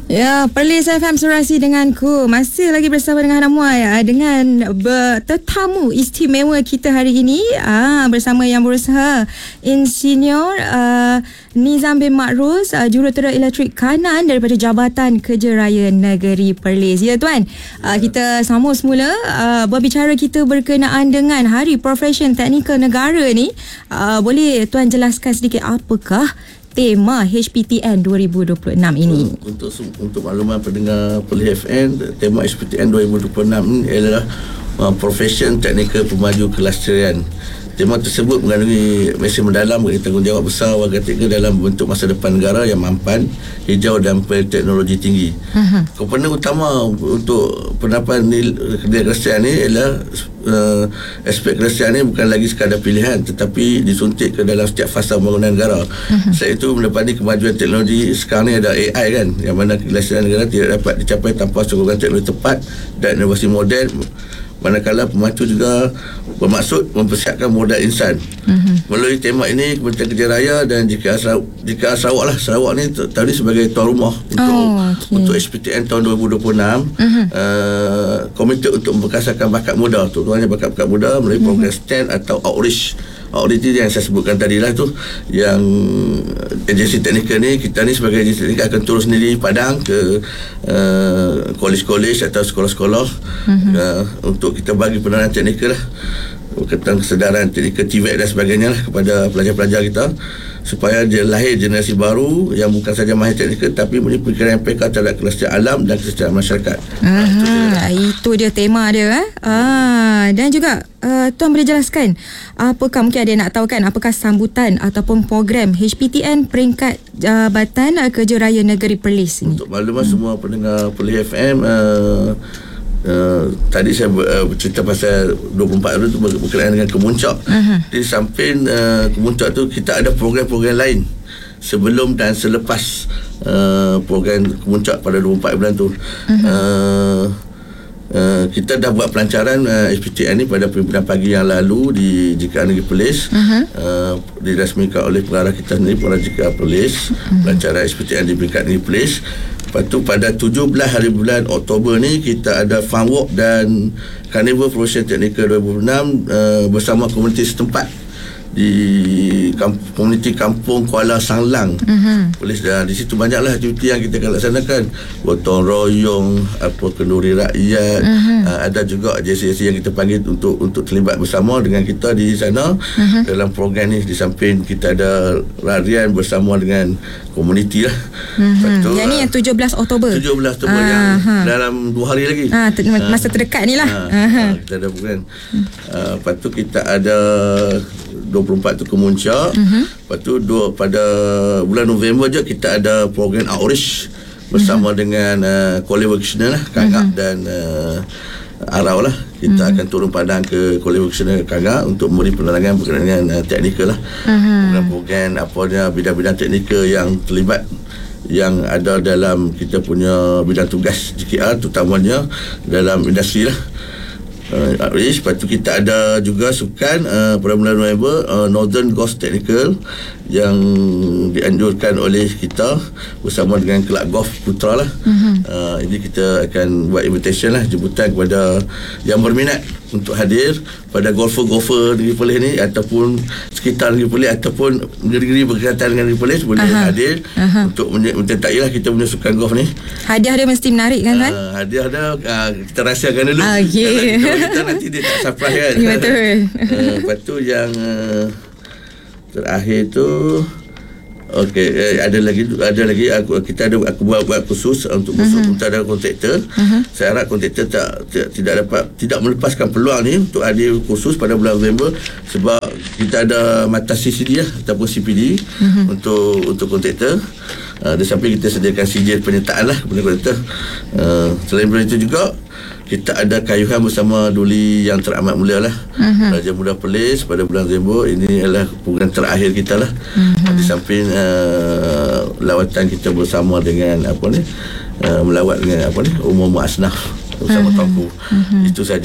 Ya, Perlis FM Surasi denganku. Masih lagi bersama dengan Hana Muai dengan tetamu istimewa kita hari ini bersama yang berusaha Insinyur Nizam bin Makruz, Jurutera Elektrik Kanan daripada Jabatan Kerja Raya Negeri Perlis. Ya tuan, kita sambung semula berbicara kita berkenaan dengan Hari Profession Teknikal Negara ni. Boleh tuan jelaskan sedikit apakah tema HPTN 2026 ini? Untuk makluman pendengar Perlis FM, tema HPTN 2026 ini adalah Profession Teknikal Pemaju Kelestarian. Tema tersebut mengandungi mesej mendalam bagi tanggungjawab besar warga Teknikal dalam membentuk masa depan negara yang mampan, hijau dan berteknologi tinggi. Komponen utama untuk penerapan kelestarian ini adalah aspek kelestarian ini bukan lagi sekadar pilihan tetapi disuntik ke dalam setiap fasa pembangunan negara. Selain itu, menepani kemajuan teknologi sekarang ni ada AI kan, yang mana kelestarian negara tidak dapat dicapai tanpa sokongan teknologi tepat dan inovasi moden, manakala pemacu juga bermaksud mempersiapkan modal insan. Melalui tema ini, Kementerian Kerja Raya dan jika Sarawak ni tadi sebagai tuan rumah untuk HPTN tahun 2026, komited untuk memperkasakan bakat muda, terutamanya bakat-bakat muda melalui program STEM atau outreach yang saya sebutkan tadi lah tu, yang agensi teknikal ni, kita ni sebagai agensi teknikal akan turun sendiri padang ke kolej-kolej atau sekolah-sekolah untuk kita bagi penerangan teknikal lah, tentang kesedaran teknikal TVET dan sebagainya lah kepada pelajar-pelajar kita, supaya dia lahir generasi baru yang bukan saja mahir teknikal tapi mempunyai fikiran yang peka terhadap kelestarian alam dan kelestarian masyarakat. Itu dia tema dia. Dan juga tuan boleh jelaskan apakah, mungkin ada yang nak tahu kan, apakah sambutan ataupun program HPTN peringkat Jabatan Kerja Raya Negeri Perlis ini? Untuk makluman semua pendengar Perlis FM, tadi saya bercerita pasal 24 itu berkenaan dengan Kemuncak. Di samping Kemuncak tu, kita ada program-program lain sebelum dan selepas program Kemuncak pada 24 bulan tu. Kita dah buat pelancaran HPTN ni pada pimpinan pagi yang lalu di JKR Negeri Perlis. Dirasmikan oleh pengarah kita sendiri, pengarah JKR Perlis, pelancaran HPTN di peringkat Negeri Perlis. Lepas tu pada 17 hari bulan Oktober ni kita ada fun walk dan Carnival Profession Technical 2026 bersama komuniti setempat di komuniti Kampung Kuala Sanglang. Polis, dan di situ banyaklah aktiviti yang kita akan laksanakan, gotong royong, kenduri rakyat. Ada juga agensi-agensi yang kita panggil untuk terlibat bersama dengan kita di sana dalam program ni. Di samping kita ada larian bersama dengan komuniti lah. Yang ni yang 17 Oktober yang dalam 2 hari lagi, masa terdekat ni lah. Kita ada program. Lepas tu kita ada 24 tu Kemuncak. Lepas tu pada bulan November je kita ada program outreach bersama dengan Kolej Vocational lah, Kangak dan Arau lah. Kita akan turun padang ke Kolej Vocational Kangak untuk memberi penerangan berkenaan dengan teknikal lah. Program bidang-bidang teknikal yang terlibat, yang ada dalam kita punya bidang tugas JKR, terutamanya dalam industri lah. Lepas tu kita ada juga sukan pada bulan November, Northern Golf Technical yang dianjurkan oleh kita bersama dengan Kelab Golf Putra lah. Ini kita akan buat invitation lah, jemputan kepada yang berminat untuk hadir pada golfer-golfer Negeri Perlis ni, ataupun sekitar Negeri Perlis ataupun negeri-negeri berkaitan dengan Negeri Perlis boleh hadir untuk menyertai lah kita punya sukan golf ni. Hadiah dia mesti menarik kan kan? Hadiah dia kita rahsiakan dulu. Kita nanti dia tak surprise kan. Betul. Lepas tu yang terakhir tu, ada lagi aku buat khusus untuk ada kontraktor. Saya harap kontraktor tidak melepaskan peluang ni untuk hadir khusus pada bulan November, sebab kita ada mata CCD lah, ataupun CPD untuk kontraktor. Di samping kita sediakan sijil penyertaan lah kepada kontraktor. Selain daripada itu juga kita ada kayuhan bersama Duli yang teramat mulia lah, Raja Muda Perlis pada bulan November. Ini adalah program terakhir kita lah. Di samping lawatan kita bersama dengan melawat dengan umum asnaf bersama Tuanku. Itu saja.